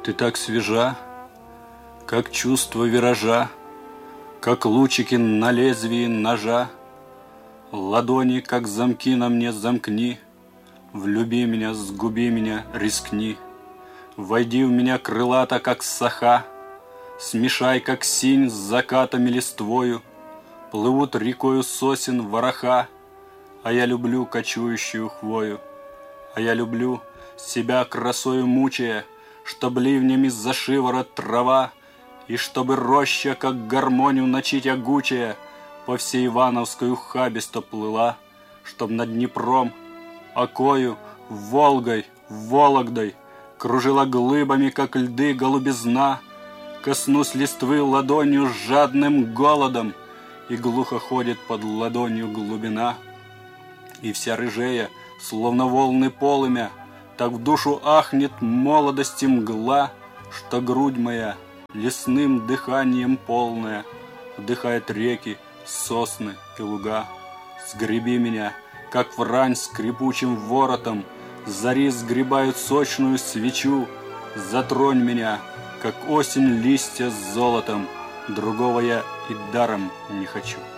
Ты так свежа, как чувство виража, как лучики на лезвии ножа. Ладони, как замки, на мне замкни. Влюби меня, сгуби меня, рискни. Войди в меня крылато, как саха. Смешай, как синь с закатами листвою. Плывут рекою сосен вороха, а я люблю кочующую хвою. А я люблю, себя красою мучая, чтоб ливнями за шиворот трава, и чтобы роща, как гармонию ночи тягучая, по всей Ивановской ухабисто плыла, чтоб над Днепром, Окою, Волгой, Вологдой кружила глыбами, как льды, голубизна. Коснусь листвы ладонью с жадным голодом, и глухо ходит под ладонью глубина. И вся рыжея, словно волны полымя, так в душу ахнет молодости мгла, что грудь моя, лесным дыханием полная, вдыхает реки, сосны и луга. Сгреби меня, как врань скрипучим воротом, зари сгребают сочную свечу. Затронь меня, как осень листья с золотом, другого я и даром не хочу.